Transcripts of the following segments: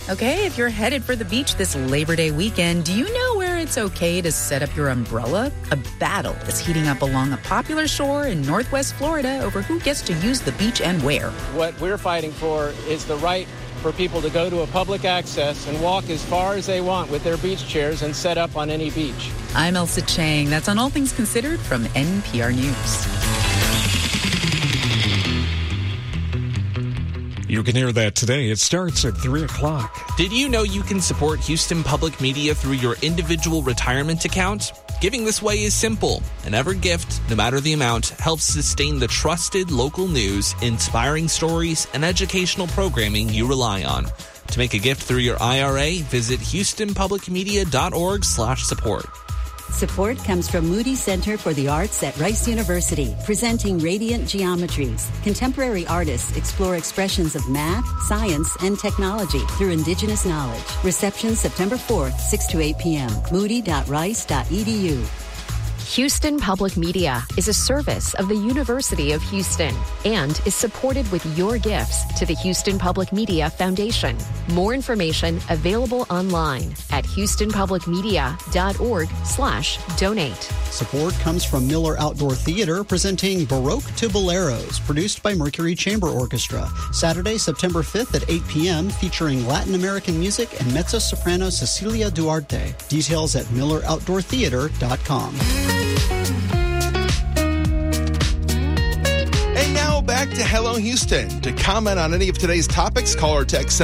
Okay, if you're headed for the beach this Labor Day weekend, do you know where it's okay to set up your umbrella? A battle is heating up along a popular shore in Northwest Florida over who gets to use the beach and where. What we're fighting for is the right for people to go to a public access and walk as far as they want with their beach chairs and set up on any beach. I'm Elsa Chang. That's on All Things Considered from NPR News. You can hear that today. It starts at 3 o'clock. Did you know you can support Houston Public Media through your individual retirement account? Giving this way is simple, and every gift, no matter the amount, helps sustain the trusted local news, inspiring stories, and educational programming you rely on. To make a gift through your IRA, visit houstonpublicmedia.org/support. Support comes from Moody Center for the Arts at Rice University, presenting Radiant Geometries. Contemporary artists explore expressions of math, science, and technology through indigenous knowledge. Reception September 4th, 6 to 8 p.m. moody.rice.edu. Houston Public Media is a service of the University of Houston and is supported with your gifts to the Houston Public Media Foundation. More information available online at houstonpublicmedia.org/donate. Support comes from Miller Outdoor Theater, presenting Baroque to Boleros, produced by Mercury Chamber Orchestra. Saturday, September 5th at 8 p.m., featuring Latin American music and mezzo-soprano Cecilia Duarte. Details at milleroutdoortheater.com. And now back to Hello Houston. To comment on any of today's topics, call or text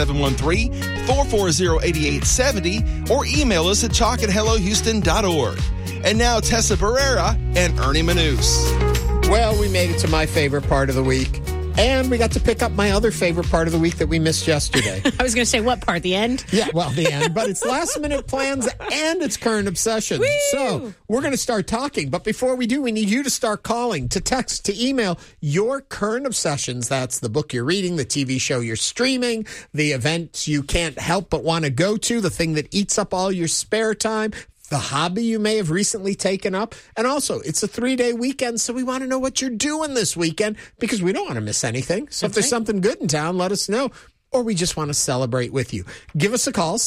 713-440-8870 or email us at talk@hellohouston.org. And now Tessa Barrera and Ernie Manous. Well, we made it to my favorite part of the week. And we got to pick up my other favorite part of the week that we missed yesterday. I was going to say, what part? The end? Yeah, well, the end. But it's last-minute plans and it's current obsessions. Woo! So we're going to start talking. But before we do, we need you to start calling, to text, to email your current obsessions. That's the book you're reading, the TV show you're streaming, the event you can't help but want to go to, the thing that eats up all your spare time, the hobby you may have recently taken up. And also, it's a 3-day weekend, so we want to know what you're doing this weekend because we don't want to miss anything. So if there's something good in town, let us know. Or we just want to celebrate with you. Give us a call,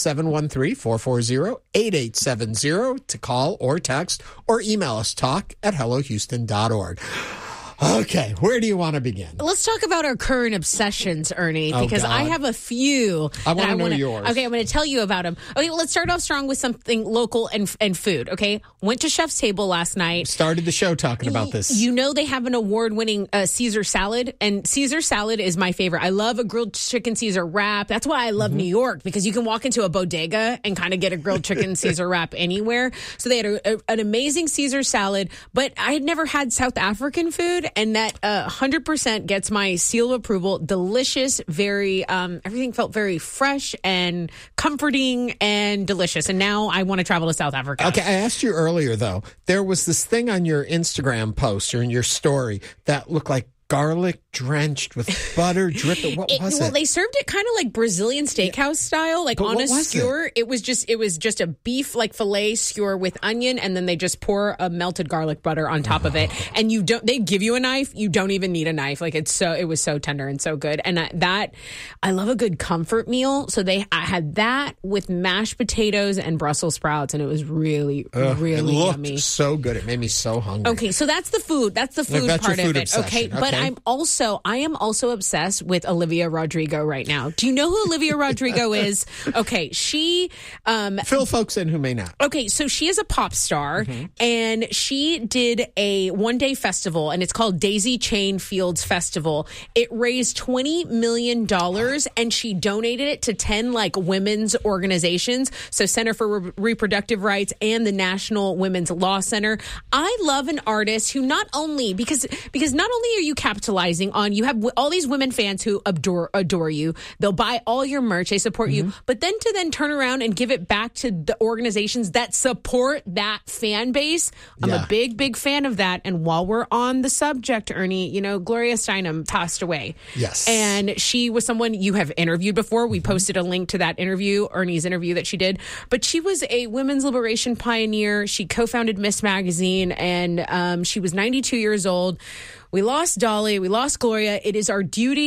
713-440-8870 to call or text, or email us, talk@hellohouston.org. Okay, where do you want to begin? Let's talk about our current obsessions, Ernie, because I have a few. I want to know yours. Okay, I'm going to tell you about them. Okay, let's start off strong with something local and food, okay? Went to Chef's Table last night. Started the show talking about this. You know they have an award-winning Caesar salad, and Caesar salad is my favorite. I love a grilled chicken Caesar wrap. That's why I love New York, because you can walk into a bodega and kind of get a grilled chicken Caesar wrap anywhere. So they had an amazing Caesar salad, but I had never had South African food. And that 100% gets my seal of approval. Delicious, very, everything felt very fresh and comforting and delicious. And now I want to travel to South Africa. Okay, I asked you earlier, though. There was this thing on your Instagram post or in your story that looked like garlic drenched with butter dripping. What was it? Well, they served it kind of like Brazilian steakhouse style, like on a skewer. It was just a beef like filet skewer with onion, and then they just pour a melted garlic butter on top of it. And they give you a knife. You don't even need a knife. Like it was so tender and so good. And I love a good comfort meal. So I had that with mashed potatoes and Brussels sprouts, and it was really it looked yummy. So good. It made me so hungry. Okay, so that's the food. That's the food part of it. Obsession. Okay, but I am also obsessed with Olivia Rodrigo right now. Do you know who Olivia Rodrigo is? Okay, she fill folks in who may not. Okay, so she is a pop star, and she did a one-day festival, and it's called Daisy Chain Fields Festival. It raised $20 million, and she donated it to 10 women's organizations, so Center for Reproductive Rights and the National Women's Law Center. I love an artist who not only because not only are you capitalizing on, you have all these women fans who adore you. They'll buy all your merch. They support you. But then to turn around and give it back to the organizations that support that fan base. I'm a big, big fan of that. And while we're on the subject, Ernie, Gloria Steinem passed away. Yes. And she was someone you have interviewed before. We posted a link to that interview, Ernie's interview that she did. But she was a women's liberation pioneer. She co-founded Miss Magazine, and she was 92 years old. We lost Dolly. We lost Gloria. It is our duty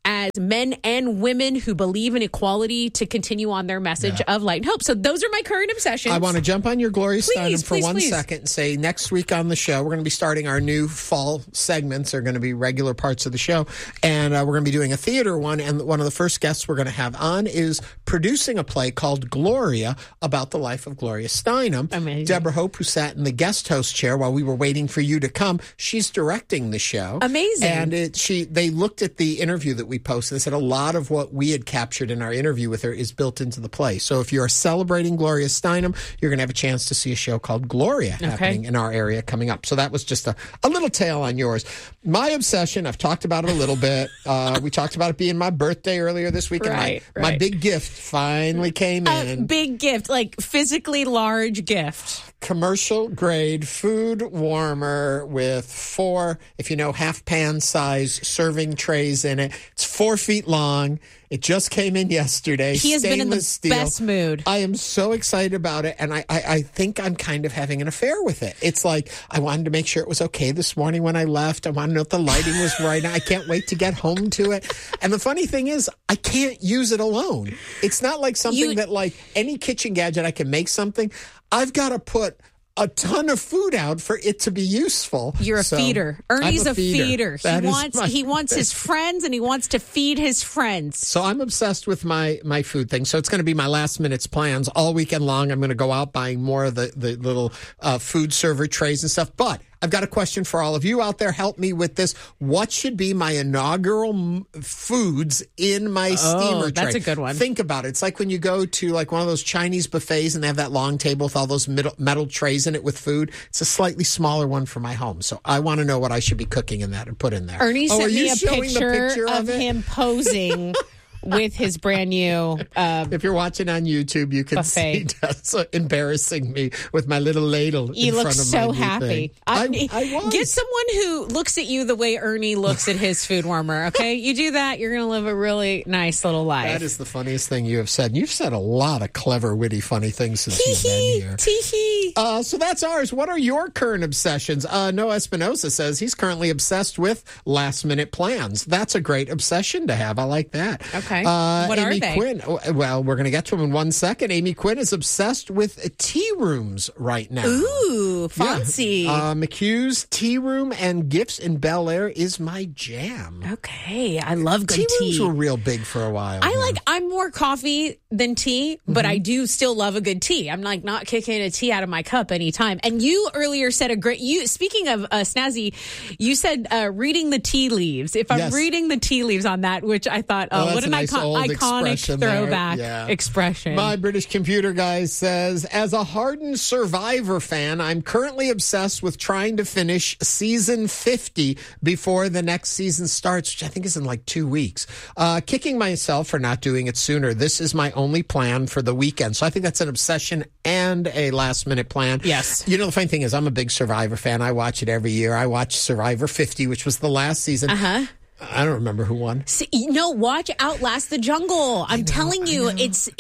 as men and women who believe in equality to continue on their message of light and hope. So those are my current obsessions. I want to jump on your Gloria Steinem for one please. second and say next week on the show, we're going to be starting our new fall segments. They're going to be regular parts of the show. And we're going to be doing a theater one. And one of the first guests we're going to have on is producing a play called Gloria about the life of Gloria Steinem. Amazing. Deborah Hope, who sat in the guest host chair while we were waiting for you to come, she's directing the show. Amazing. And they looked at the interview that we posted. They said a lot of what we had captured in our interview with her is built into the play. So if you're celebrating Gloria Steinem, you're going to have a chance to see a show called Gloria happening in our area coming up. So that was just a little tale on yours. My obsession, I've talked about it a little bit. We talked about it being my birthday earlier this week. Right, and my big gift finally came in. Big gift, like physically large gift. Commercial grade food warmer with 4, if you know, half pan size serving trays in it. It's 4 feet long. It just came in yesterday. He has been in the best mood. I am so excited about it, and I think I'm kind of having an affair with it. It's like I wanted to make sure it was okay this morning when I left. I wanted to know if the lighting was right. I can't wait to get home to it. And the funny thing is, I can't use it alone. It's not like something that, like any kitchen gadget, I can make something. I've got to put a ton of food out for it to be useful. You're a feeder. Ernie's a feeder. He wants his friends, and he wants to feed his friends. So I'm obsessed with my food thing. So it's going to be my last minute's plans all weekend long. I'm going to go out buying more of the little food server trays and stuff. But I've got a question for all of you out there. Help me with this. What should be my inaugural foods in my steamer tray? That's a good one. Think about it. It's like when you go to like one of those Chinese buffets and they have that long table with all those metal trays in it with food. It's a slightly smaller one for my home. So I want to know what I should be cooking in that and put in there. Ernie sent me a picture of him posing with his brand new if you're watching on YouTube, you can buffet. see that's embarrassing me with my little ladle in front of so my new happy. thing. I was. Get someone who looks at you the way Ernie looks at his food warmer, okay? You do that, you're going to live a really nice little life. That is the funniest thing you have said. And you've said a lot of clever, witty, funny things since you've been here. Tee-hee. So that's ours. What are your current obsessions? Noah Espinosa says he's currently obsessed with last-minute plans. That's a great obsession to have. I like that. Okay. What Amy are they? Quinn. Well, we're going to get to them in 1 second. Amy Quinn is obsessed with tea rooms right now. Ooh, fancy. Yeah. McHugh's Tea Room and Gifts in Bel Air is my jam. Okay, I love good tea. Tea rooms were real big for a while. I'm more coffee than tea, but I do still love a good tea. I'm like not kicking a tea out of my cup anytime. And you earlier said speaking of snazzy, you said reading the tea leaves. If I'm reading the tea leaves on that, which I thought, what an iconic throwback expression. My British computer guy says, as a hardened Survivor fan, I'm currently obsessed with trying to finish season 50 before the next season starts, which I think is in like 2 weeks. Kicking myself for not doing it sooner. This is my only plan for the weekend. So I think that's an obsession and a last minute plan. Yes. You know, the funny thing is I'm a big Survivor fan. I watch it every year. I watch Survivor 50, which was the last season. Uh-huh. I don't remember who won. See, watch Outlast the Jungle. I'm telling you,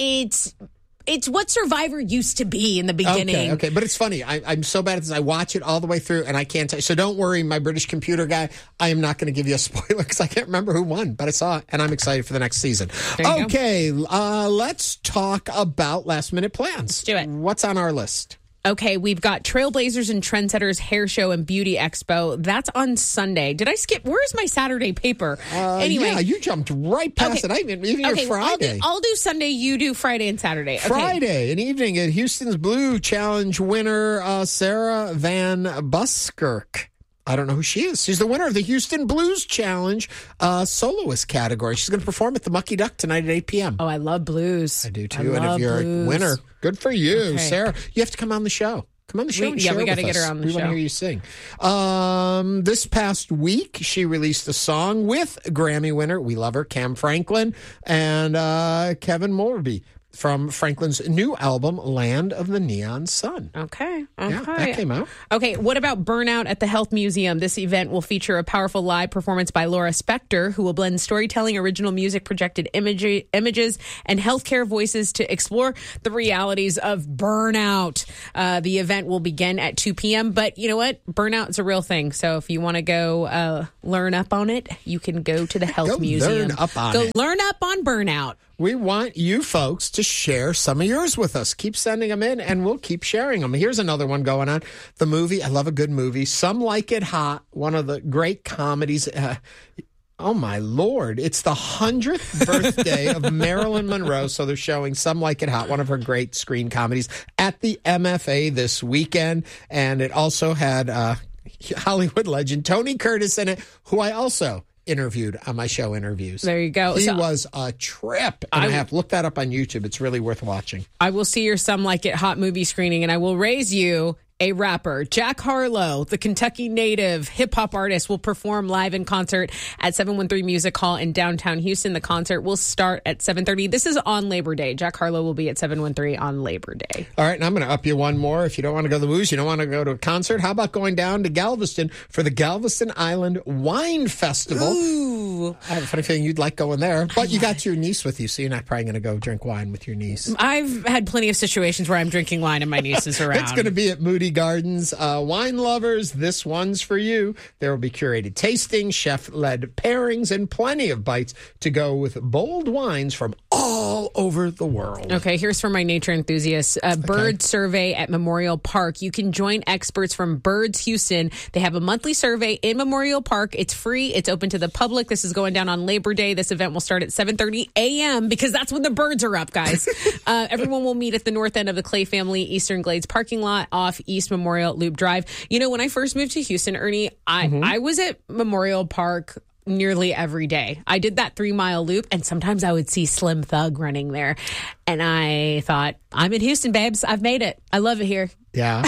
it's what Survivor used to be in the beginning. Okay. But it's funny. I'm so bad at this. I watch it all the way through, and I can't tell you. So don't worry, my British computer guy. I am not going to give you a spoiler because I can't remember who won, but I saw it, and I'm excited for the next season. Okay, let's talk about last-minute plans. Let's do it. What's on our list? Okay, we've got Trailblazers and Trendsetters Hair Show and Beauty Expo. That's on Sunday. Did I skip? Where's my Saturday paper? Anyway. Yeah, you jumped right past it. I even your Friday. I'll do Sunday, you do Friday and Saturday. Okay. Friday, an evening at Houston's Blue Challenge winner, Sarah Van Buskirk. I don't know who she is. She's the winner of the Houston Blues Challenge soloist category. She's going to perform at the Mucky Duck tonight at 8 p.m. Oh, I love blues. I do too. And if you're a winner, good for you, Sarah. You have to come on the show. Come on the show. We got to get her on the show. We want to hear you sing. This past week, she released a song with Grammy winner, we love her, Cam Franklin, and Kevin Morby. from Franklin's new album, Land of the Neon Sun. Okay. Yeah, that came out. Okay, what about Burnout at the Health Museum? This event will feature a powerful live performance by Laura Spector, who will blend storytelling, original music, projected images, and healthcare voices to explore the realities of burnout. The event will begin at 2 p.m., but you know what? Burnout is a real thing, so if you want to go learn up on it, you can go to the Health Museum. Go learn up on burnout. We want you folks to share some of yours with us. Keep sending them in, and we'll keep sharing them. Here's another one going on. The movie, I love a good movie. Some Like It Hot, one of the great comedies. Oh, my Lord. It's the 100th birthday of Marilyn Monroe, so they're showing Some Like It Hot, one of her great screen comedies, at the MFA this weekend. And it also had Hollywood legend Tony Curtis in it, who I also interviewed on my show Interviews. There you go. He was a trip. And I have to look that up on YouTube. It's really worth watching. I will see your Some Like It Hot movie screening, and I will raise you a rapper. Jack Harlow, the Kentucky native hip-hop artist, will perform live in concert at 713 Music Hall in downtown Houston. The concert will start at 7:30. This is on Labor Day. Jack Harlow will be at 713 on Labor Day. All right, and I'm going to up you one more. If you don't want to go to the movies, you don't want to go to a concert, how about going down to Galveston for the Galveston Island Wine Festival? Ooh. I have a funny feeling you'd like going there, but you got your niece with you, so you're not probably going to go drink wine with your niece. I've had plenty of situations where I'm drinking wine and my niece is around. It's going to be at Moody Gardens. Wine lovers, this one's for you. There will be curated tastings, chef-led pairings, and plenty of bites to go with bold wines from all over the world. Okay, here's for my nature enthusiasts. Bird survey at Memorial Park. You can join experts from Birds Houston. They have a monthly survey in Memorial Park. It's free. It's open to the public. This is going down on Labor Day. This event will start at 7:30 a.m. because that's when the birds are up, guys. Everyone will meet at the north end of the Clay Family Eastern Glades parking lot off East Memorial Loop Drive. You know, when I first moved to Houston, Ernie, I was at Memorial Park nearly every day. I did that 3-mile loop, and sometimes I would see Slim Thug running there. And I thought, I'm in Houston, babes. I've made it. I love it here. Yeah.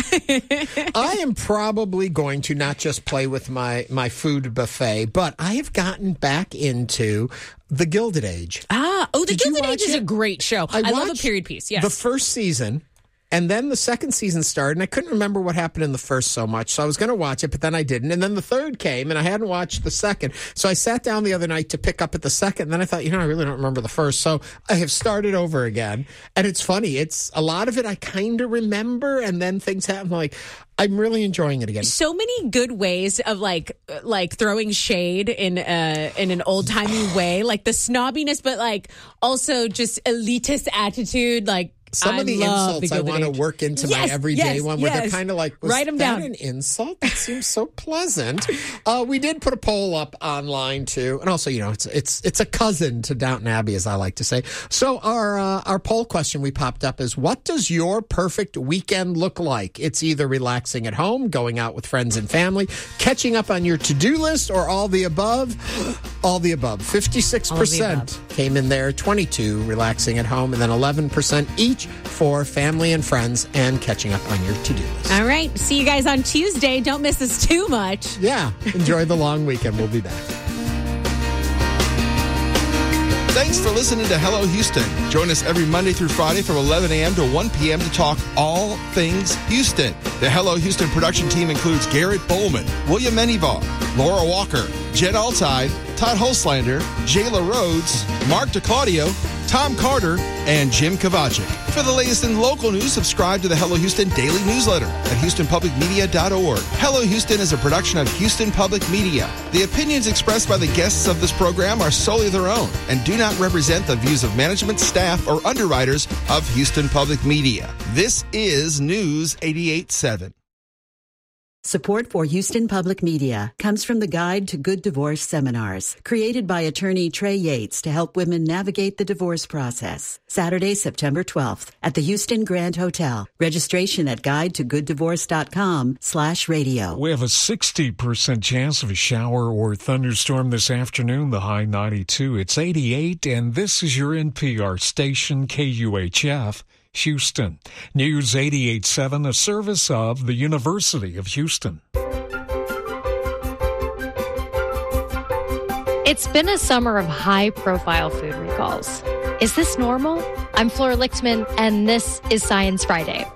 I am probably going to not just play with my food buffet, but I have gotten back into The Gilded Age. The Gilded Age is a great show. I love a period piece. Yes. The first season. And then the second season started, and I couldn't remember what happened in the first so much, so I was going to watch it, but then I didn't. And then the third came, and I hadn't watched the second. So I sat down the other night to pick up at the second, and then I thought, I really don't remember the first. So I have started over again. And it's funny. It's a lot of it I kind of remember, and then things happen. I'm really enjoying it again. So many good ways of like throwing shade in an old timey way, like the snobbiness, but also just elitist attitude, Some of the insults I want to work into my everyday one where they're kind of like, write them down. An insult? That seems so pleasant. We did put a poll up online too. And also, it's a cousin to Downton Abbey, as I like to say. So our poll question we popped up is, what does your perfect weekend look like? It's either relaxing at home, going out with friends and family, catching up on your to-do list, or all the above. All the above. 56% came in there, 22% relaxing at home, and then 11% each for family and friends and catching up on your to-do list. All right. See you guys on Tuesday. Don't miss us too much. Yeah. Enjoy the long weekend. We'll be back. Thanks for listening to Hello Houston. Join us every Monday through Friday from 11 a.m. to 1 p.m. to talk all things Houston. The Hello Houston production team includes Garrett Bowman, William Menivar, Laura Walker, Jed Altide, Todd Holslander, Jayla Rhodes, Mark DeClaudio, Tom Carter, and Jim Kovacic. For the latest in local news, subscribe to the Hello Houston daily newsletter at HoustonPublicMedia.org. Hello Houston is a production of Houston Public Media. The opinions expressed by the guests of this program are solely their own and do not represent the views of management, staff, or underwriters of Houston Public Media. This is News 88.7. Support for Houston Public Media comes from the Guide to Good Divorce Seminars, created by attorney Trey Yates to help women navigate the divorce process. Saturday, September 12th at the Houston Grand Hotel. Registration at guidetogooddivorce.com/radio. We have a 60% chance of a shower or thunderstorm this afternoon, the high 92. It's 88, and this is your NPR station, KUHF. Houston. News 88.7, a service of the University of Houston. It's been a summer of high-profile food recalls. Is this normal? I'm Flora Lichtman, and this is Science Friday.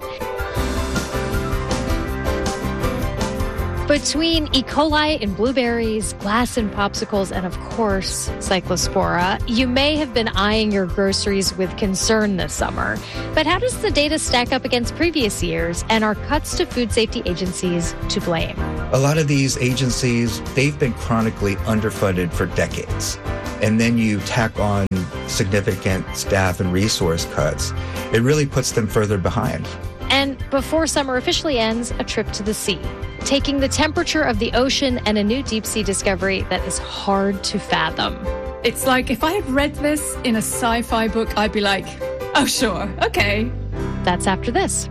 Between E. coli in blueberries, glass in popsicles, and of course, Cyclospora, you may have been eyeing your groceries with concern this summer. But how does the data stack up against previous years, and are cuts to food safety agencies to blame? A lot of these agencies, they've been chronically underfunded for decades. And then you tack on significant staff and resource cuts. It really puts them further behind. And before summer officially ends, a trip to the sea, taking the temperature of the ocean and a new deep sea discovery that is hard to fathom. It's like if I had read this in a sci-fi book, I'd be like, oh, sure, okay. That's after this.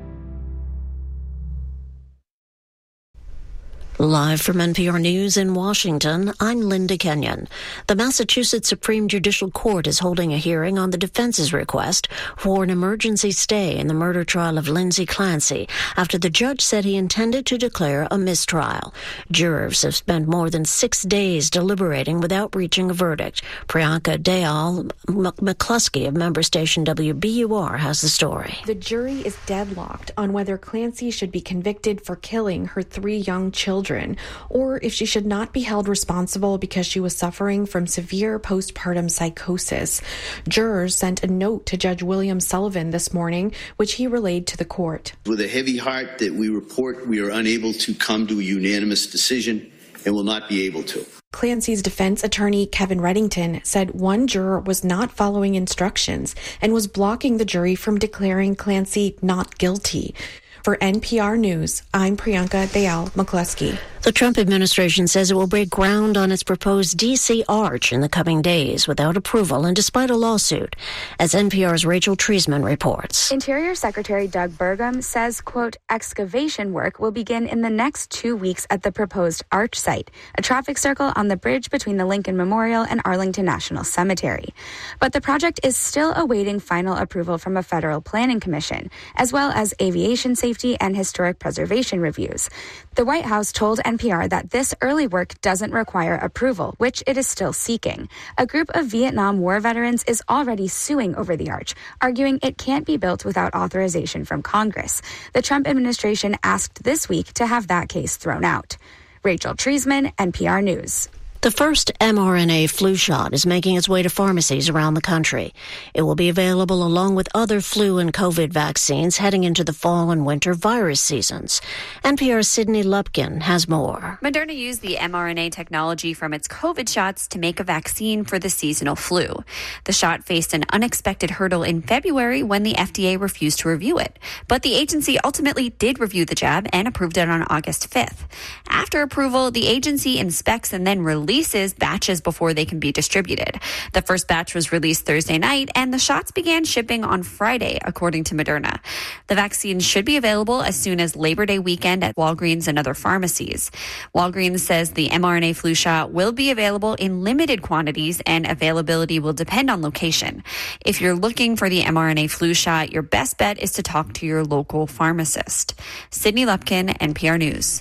Live from NPR News in Washington, I'm Linda Kenyon. The Massachusetts Supreme Judicial Court is holding a hearing on the defense's request for an emergency stay in the murder trial of Lindsay Clancy after the judge said he intended to declare a mistrial. Jurors have spent more than 6 days deliberating without reaching a verdict. Priyanka Dayal McCluskey of member station WBUR has the story. The jury is deadlocked on whether Clancy should be convicted for killing her 3 young children, or if she should not be held responsible because she was suffering from severe postpartum psychosis. Jurors sent a note to Judge William Sullivan this morning, which he relayed to the court. With a heavy heart that we report we are unable to come to a unanimous decision and will not be able to. Clancy's defense attorney, Kevin Reddington, said one juror was not following instructions and was blocking the jury from declaring Clancy not guilty. For NPR News, I'm Priyanka Dayal McCluskey. The Trump administration says it will break ground on its proposed D.C. Arch in the coming days without approval and despite a lawsuit, as NPR's Rachel Treisman reports. Interior Secretary Doug Burgum says, quote, excavation work will begin in the next 2 weeks at the proposed Arch site, a traffic circle on the bridge between the Lincoln Memorial and Arlington National Cemetery. But the project is still awaiting final approval from a federal planning commission, as well as aviation safety and historic preservation reviews. The White House told NPR that this early work doesn't require approval, which it is still seeking. A group of Vietnam War veterans is already suing over the arch, arguing it can't be built without authorization from Congress. The Trump administration asked this week to have that case thrown out. Rachel Treisman, NPR News. The first mRNA flu shot is making its way to pharmacies around the country. It will be available along with other flu and COVID vaccines heading into the fall and winter virus seasons. NPR's Sydney Lupkin has more. Moderna used the mRNA technology from its COVID shots to make a vaccine for the seasonal flu. The shot faced an unexpected hurdle in February when the FDA refused to review it. But the agency ultimately did review the jab and approved it on August 5th. After approval, the agency inspects and then releases batches before they can be distributed. The first batch was released Thursday night, and the shots began shipping on Friday, according to Moderna. The vaccine should be available as soon as Labor Day weekend at Walgreens and other pharmacies. Walgreens says the mRNA flu shot will be available in limited quantities, and availability will depend on location. If you're looking for the mRNA flu shot, your best bet is to talk to your local pharmacist. Sydney Lupkin, NPR News.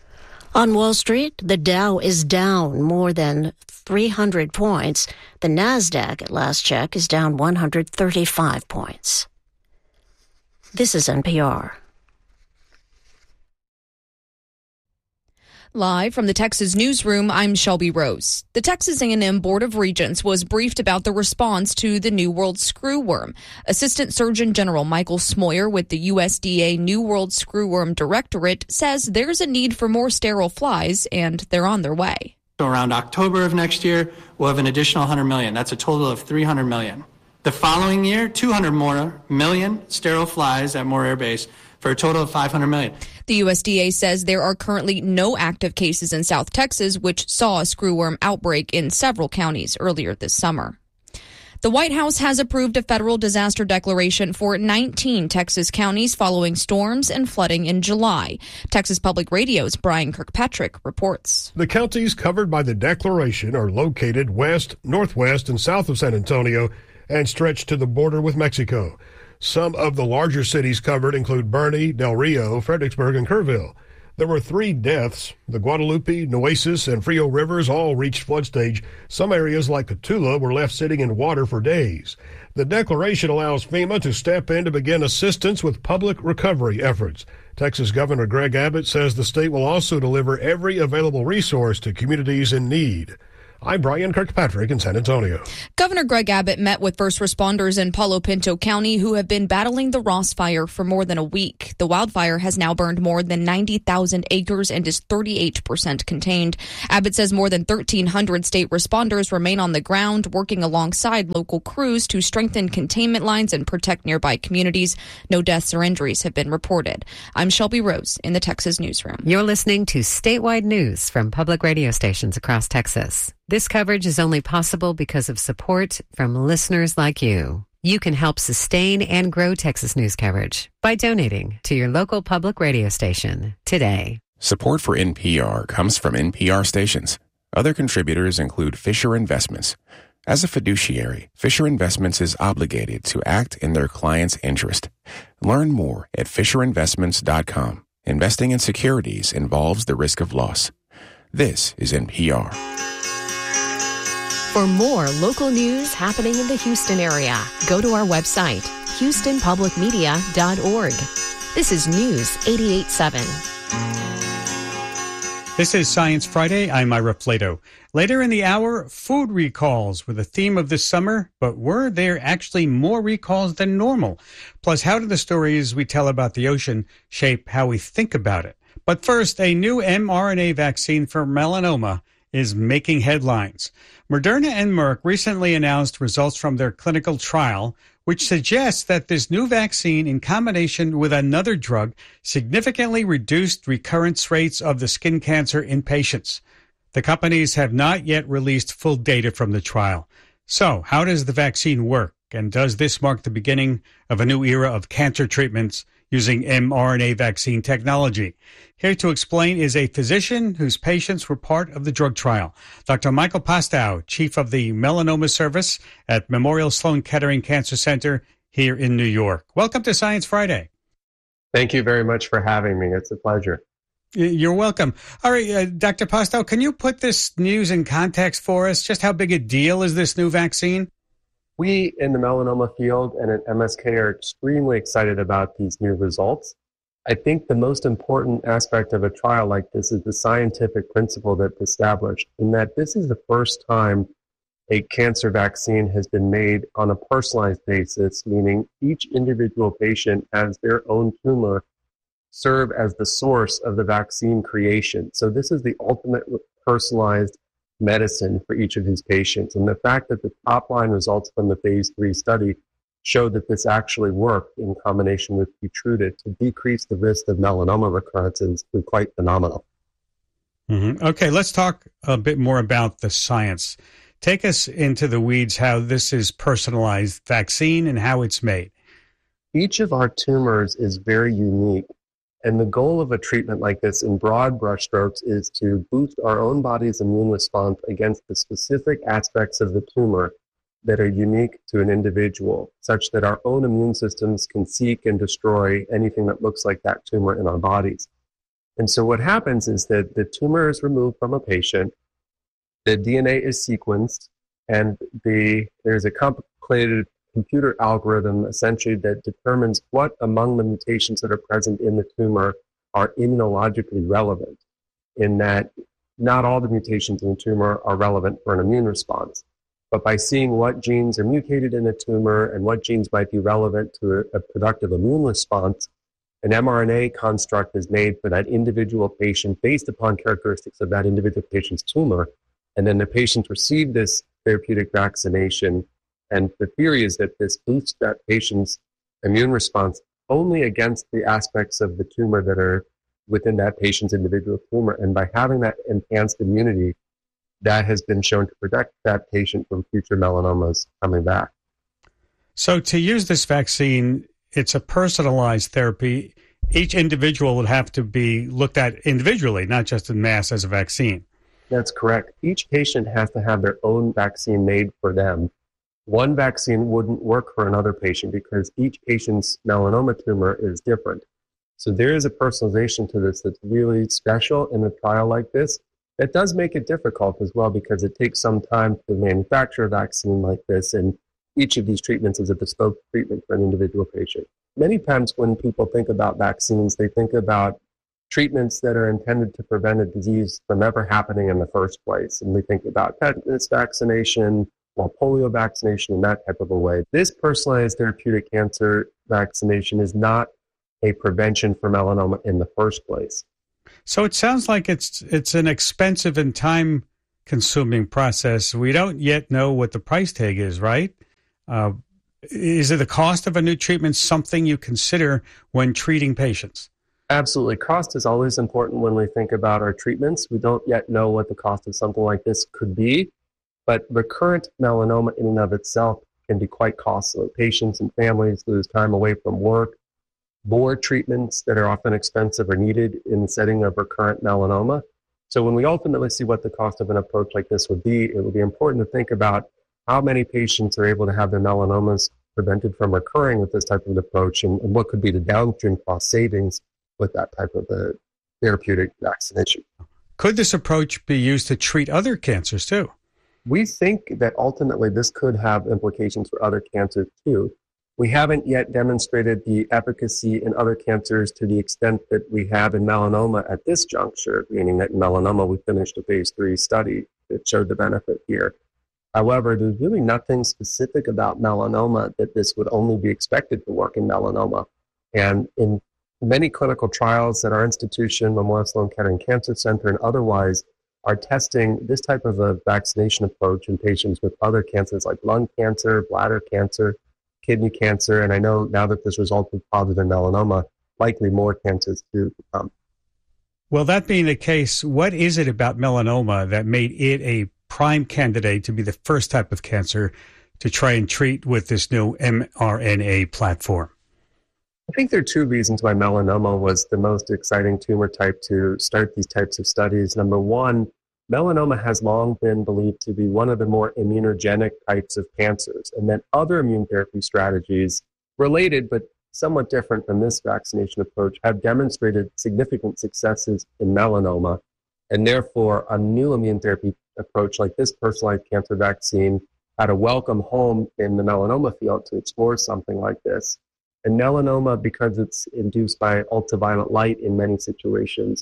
On Wall Street, the Dow is down more than 300 points. The Nasdaq, at last check, is down 135 points. This is NPR. Live from the Texas newsroom, I'm Shelby Rose. The Texas A&M Board of Regents was briefed about the response to the New World screwworm. Assistant Surgeon General Michael Smoyer with the USDA New World Screwworm Directorate says there's a need for more sterile flies, and they're on their way. So around October of next year, we'll have an additional 100 million. That's a total of 300 million. The following year, 200 more million sterile flies at Moore Air Base for a total of 500 million. The USDA says there are currently no active cases in South Texas, which saw a screwworm outbreak in several counties earlier this summer. The White House has approved a federal disaster declaration for 19 Texas counties following storms and flooding in July. Texas Public Radio's Brian Kirkpatrick reports. The counties covered by the declaration are located west, northwest, and south of San Antonio and stretch to the border with Mexico. Some of the larger cities covered include Bernie, Del Rio, Fredericksburg, and Kerrville. There were 3 deaths. The Guadalupe, Nueces, and Frio rivers all reached flood stage. Some areas like Cotulla were left sitting in water for days. The declaration allows FEMA to step in to begin assistance with public recovery efforts. Texas Governor Greg Abbott says the state will also deliver every available resource to communities in need. I'm Brian Kirkpatrick in San Antonio. Governor Greg Abbott met with first responders in Palo Pinto County who have been battling the Ross Fire for more than a week. The wildfire has now burned more than 90,000 acres and is 38% contained. Abbott says more than 1,300 state responders remain on the ground, working alongside local crews to strengthen containment lines and protect nearby communities. No deaths or injuries have been reported. I'm Shelby Rose in the Texas Newsroom. You're listening to statewide news from public radio stations across Texas. This coverage is only possible because of support from listeners like you. You can help sustain and grow Texas news coverage by donating to your local public radio station today. Support for NPR comes from NPR stations. Other contributors include Fisher Investments. As a fiduciary, Fisher Investments is obligated to act in their client's interest. Learn more at FisherInvestments.com. Investing in securities involves the risk of loss. This is NPR. For more local news happening in the Houston area, go to our website, houstonpublicmedia.org. This is News 88.7. This is Science Friday. I'm Ira Flato. Later in the hour, food recalls were the theme of this summer, but were there actually more recalls than normal? Plus, how do the stories we tell about the ocean shape how we think about it? But first, a new mRNA vaccine for melanoma is making headlines. Moderna and Merck recently announced results from their clinical trial, which suggests that this new vaccine, in combination with another drug, significantly reduced recurrence rates of the skin cancer in patients. The companies have not yet released full data from the trial. So, how does the vaccine work? And does this mark the beginning of a new era of cancer treatments using mRNA vaccine technology? Here to explain is a physician whose patients were part of the drug trial. Dr. Michael Pastow, chief of the melanoma service at Memorial Sloan Kettering Cancer Center here in New York. Welcome to Science Friday. Thank you very much for having me. It's a pleasure. You're welcome. All right, Dr. Pastow, can you put this news in context for us? Just how big a deal is this new vaccine? We in the melanoma field and at MSK are extremely excited about these new results. I think the most important aspect of a trial like this is the scientific principle that's established, in that this is the first time a cancer vaccine has been made on a personalized basis, meaning each individual patient has their own tumor serve as the source of the vaccine creation. So this is the ultimate personalized medicine for each of these patients. And the fact that the top line results from the phase 3 study showed that this actually worked in combination with Keytruda to decrease the risk of melanoma recurrences is quite phenomenal. Mm-hmm. Okay, let's talk a bit more about the science. Take us into the weeds how this is personalized vaccine and how it's made. Each of our tumors is very unique. And the goal of a treatment like this in broad brushstrokes is to boost our own body's immune response against the specific aspects of the tumor that are unique to an individual, such that our own immune systems can seek and destroy anything that looks like that tumor in our bodies. And so what happens is that the tumor is removed from a patient, the DNA is sequenced, and there's a complicated computer algorithm essentially that determines what among the mutations that are present in the tumor are immunologically relevant, in that not all the mutations in the tumor are relevant for an immune response. But by seeing what genes are mutated in the tumor and what genes might be relevant to a productive immune response, an mRNA construct is made for that individual patient based upon characteristics of that individual patient's tumor. And then the patients receive this therapeutic vaccination. And the theory is that this boosts that patient's immune response only against the aspects of the tumor that are within that patient's individual tumor. And by having that enhanced immunity, that has been shown to protect that patient from future melanomas coming back. So to use this vaccine, it's a personalized therapy. Each individual would have to be looked at individually, not just en masse as a vaccine. That's correct. Each patient has to have their own vaccine made for them. One vaccine wouldn't work for another patient because each patient's melanoma tumor is different. So there is a personalization to this that's really special in a trial like this. That does make it difficult as well because it takes some time to manufacture a vaccine like this, and each of these treatments is a bespoke treatment for an individual patient. Many times when people think about vaccines, they think about treatments that are intended to prevent a disease from ever happening in the first place. And we think about tetanus vaccination, or polio vaccination in that type of a way. This personalized therapeutic cancer vaccination is not a prevention for melanoma in the first place. So it sounds like it's an expensive and time-consuming process. We don't yet know what the price tag is, right? Is it the cost of a new treatment something you consider when treating patients? Absolutely. Cost is always important when we think about our treatments. We don't yet know what the cost of something like this could be, but recurrent melanoma in and of itself can be quite costly. Patients and families lose time away from work. More treatments that are often expensive are needed in the setting of recurrent melanoma. So when we ultimately see what the cost of an approach like this would be, it would be important to think about how many patients are able to have their melanomas prevented from recurring with this type of approach, and what could be the downstream cost savings with that type of a therapeutic vaccination. Could this approach be used to treat other cancers too? We think that ultimately this could have implications for other cancers too. We haven't yet demonstrated the efficacy in other cancers to the extent that we have in melanoma at this juncture, meaning that in melanoma we finished a phase 3 study that showed the benefit here. However, there's really nothing specific about melanoma that this would only be expected to work in melanoma. And in many clinical trials at our institution, Memorial Sloan Kettering Cancer Center and otherwise, are testing this type of a vaccination approach in patients with other cancers like lung cancer, bladder cancer, kidney cancer, and I know now that this result is positive in melanoma, likely more cancers to come. Well, that being the case, what is it about melanoma that made it a prime candidate to be the first type of cancer to try and treat with this new mRNA platform? I think there are two reasons why melanoma was the most exciting tumor type to start these types of studies. Number one, melanoma has long been believed to be one of the more immunogenic types of cancers, and that other immune therapy strategies, related but somewhat different from this vaccination approach, have demonstrated significant successes in melanoma, and therefore a new immune therapy approach like this personalized cancer vaccine had a welcome home in the melanoma field to explore something like this. And melanoma, because it's induced by ultraviolet light in many situations,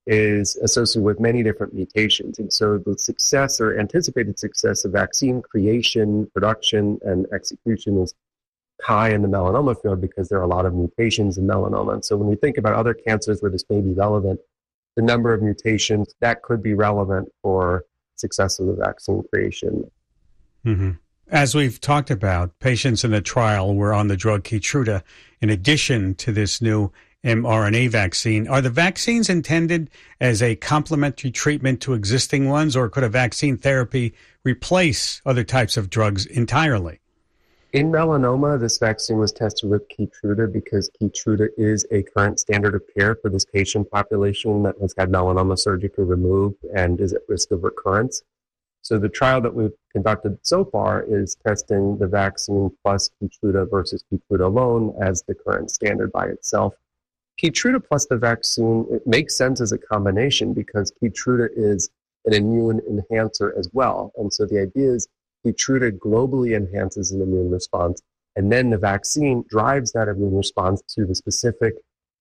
is associated with many different mutations. And so the success or anticipated success of vaccine creation, production, and execution is high in the melanoma field because there are a lot of mutations in melanoma. And so when we think about other cancers where this may be relevant, the number of mutations, that could be relevant for success of the vaccine creation. Mm-hmm. As we've talked about, patients in the trial were on the drug Keytruda in addition to this new mRNA vaccine. Are the vaccines intended as a complementary treatment to existing ones, or could a vaccine therapy replace other types of drugs entirely? In melanoma, this vaccine was tested with Keytruda because Keytruda is a current standard of care for this patient population that has had melanoma surgically removed and is at risk of recurrence. So the trial that we've conducted so far is testing the vaccine plus Keytruda versus Keytruda alone as the current standard by itself. Keytruda plus the vaccine, it makes sense as a combination because Keytruda is an immune enhancer as well. And so the idea is Keytruda globally enhances an immune response, and then the vaccine drives that immune response to the specific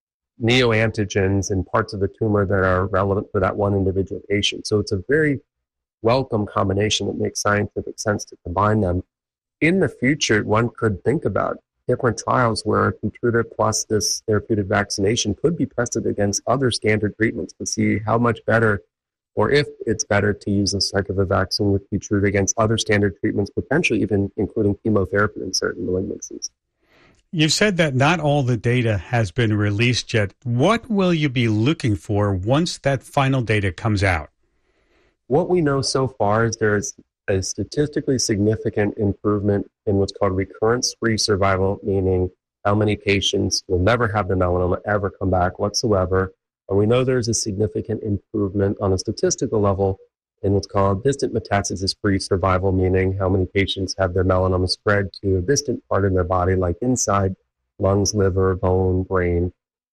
neoantigens and parts of the tumor that are relevant for that one individual patient. So it's a very welcome combination that makes scientific sense to combine them. In the future, one could think about different trials where Keytruda plus this therapeutic vaccination could be tested against other standard treatments to see how much better, or if it's better to use this type of a vaccine with Keytruda against other standard treatments, potentially even including chemotherapy in certain malignancies. You've said that not all the data has been released yet. What will you be looking for once that final data comes out? What we know so far is there's a statistically significant improvement in what's called recurrence-free survival, meaning how many patients will never have the melanoma ever come back whatsoever. And we know there's a significant improvement on a statistical level in what's called distant metastasis-free survival, meaning how many patients have their melanoma spread to a distant part in their body, like inside lungs, liver, bone, brain.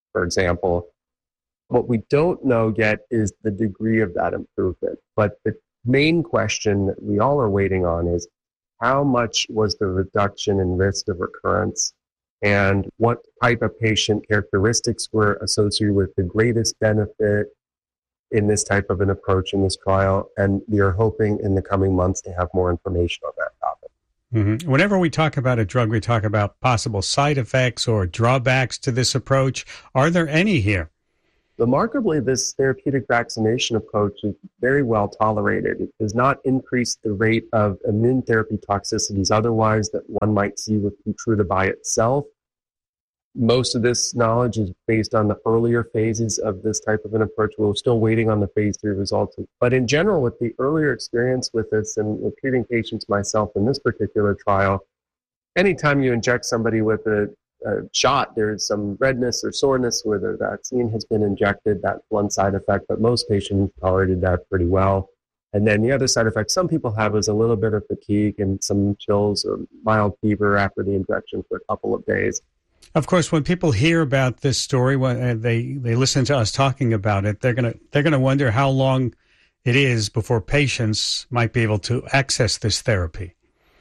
for example. What we don't know yet is the degree of that improvement. But the main question that we all are waiting on is how much was the reduction in risk of recurrence and what type of patient characteristics were associated with the greatest benefit in this type of an approach in this trial. And we are hoping in the coming months to have more information on that topic. Mm-hmm. Whenever we talk about a drug, we talk about possible side effects or drawbacks to this approach. Are there any here? Remarkably, this therapeutic vaccination approach is very well tolerated. It does not increase the rate of immune therapy toxicities otherwise that one might see with Keytruda by itself. Most of this knowledge is based on the earlier phases of this type of an approach. We're still waiting on the phase 3 results. But in general, with the earlier experience with this and with treating patients myself in this particular trial, anytime you inject somebody with a shot, there's some redness or soreness where the vaccine has been injected. That's one side effect, but most patients tolerated that pretty well. And then the other side effect some people have is a little bit of fatigue and some chills or mild fever after the injection for a couple of days. Of course, when people hear about this story, when they listen to us talking about it, they're gonna wonder how long it is before patients might be able to access this therapy.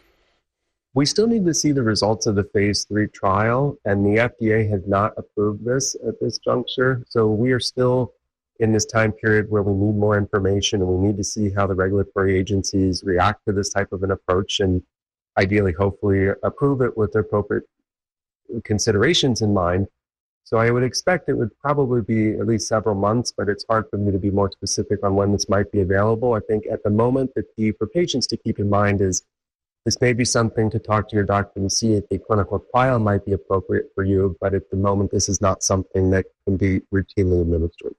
We still need to see the results of the phase 3 trial, and the FDA has not approved this at this juncture. So we are still in this time period where we need more information, and we need to see how the regulatory agencies react to this type of an approach, and ideally, hopefully, approve it with the appropriate considerations in mind. So I would expect it would probably be at least several months, but it's hard for me to be more specific on when this might be available. I think at the moment, the key for patients to keep in mind is this may be something to talk to your doctor and see if a clinical trial might be appropriate for you, but at the moment, this is not something that can be routinely administered.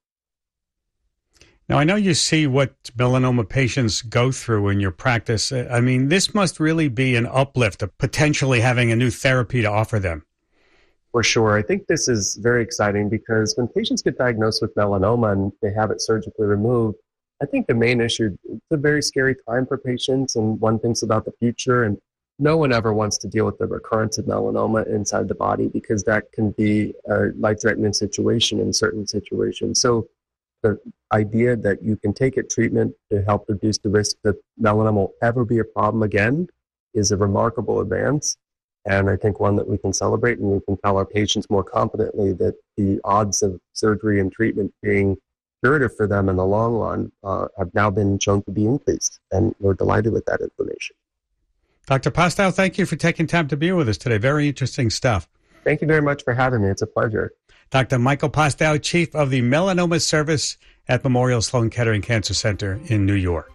Now, I know you see what melanoma patients go through in your practice. I mean, this must really be an uplift of potentially having a new therapy to offer them. For sure. I think this is very exciting because when patients get diagnosed with melanoma and they have it surgically removed, I think the main issue, it's a very scary time for patients, and one thinks about the future, and no one ever wants to deal with the recurrence of melanoma inside the body because that can be a life-threatening situation in certain situations. So the idea that you can take a treatment to help reduce the risk that melanoma will ever be a problem again is a remarkable advance, and I think one that we can celebrate, and we can tell our patients more confidently that the odds of surgery and treatment being curative for them in the long run have now been shown to be increased, and we're delighted with that information. Dr. Postau, thank you for taking time to be with us today. Very interesting stuff. Thank you very much for having me. It's a pleasure. Dr. Michael Postau, Chief of the Melanoma Service at Memorial Sloan Kettering Cancer Center in New York.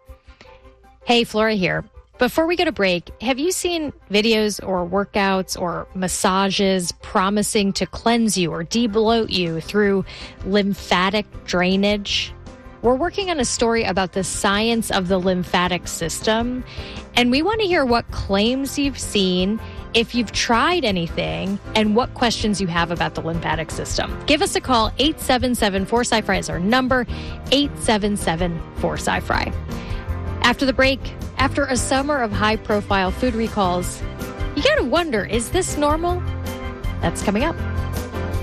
Hey, Flora here. Before we go to break, have you seen videos or workouts or massages promising to cleanse you or debloat you through lymphatic drainage? We're working on a story about the science of the lymphatic system, and we want to hear what claims you've seen, if you've tried anything, and what questions you have about the lymphatic system. Give us a call. 877-4SCI-FRI is our number, 877-4SCI-FRI. After the break, after a summer of high-profile food recalls, you got to wonder, is this normal? That's coming up.